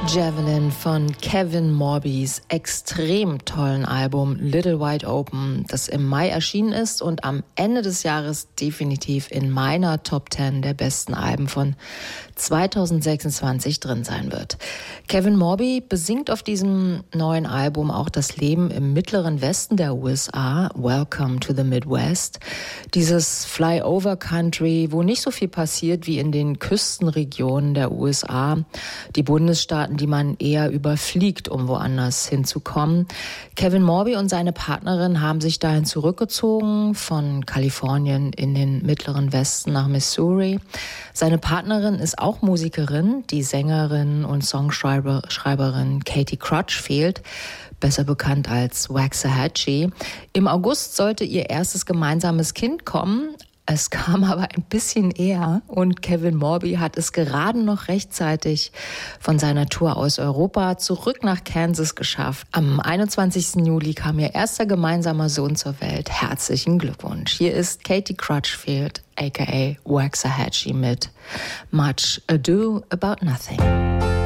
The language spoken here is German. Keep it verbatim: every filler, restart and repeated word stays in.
Javelin von Kevin Morbys extrem tollen Album Little Wide Open, das im Mai erschienen ist und am Ende des Jahres definitiv in meiner Top zehn der besten Alben von zweitausendsechsundzwanzig drin sein wird. Kevin Morby besingt auf diesem neuen Album auch das Leben im mittleren Westen der U S A, Welcome to the Midwest, dieses Flyover Country, wo nicht so viel passiert wie in den Küstenregionen der U S A, die Bundesstaaten, die man eher überfliegt, um woanders hinzukommen. Kevin Morby und seine Partnerin haben sich dahin zurückgezogen, von Kalifornien in den mittleren Westen nach Missouri. Seine Partnerin ist auch Musikerin, die Sängerin und Songschreiberin Katie Crutchfield, besser bekannt als Waxahachie. Im August sollte ihr erstes gemeinsames Kind kommen. Es kam aber ein bisschen eher und Kevin Morby hat es gerade noch rechtzeitig von seiner Tour aus Europa zurück nach Kansas geschafft. Am einundzwanzigsten Juli kam ihr erster gemeinsamer Sohn zur Welt. Herzlichen Glückwunsch. Hier ist Katie Crutchfield, aka Waxahachie mit Much Ado About Nothing.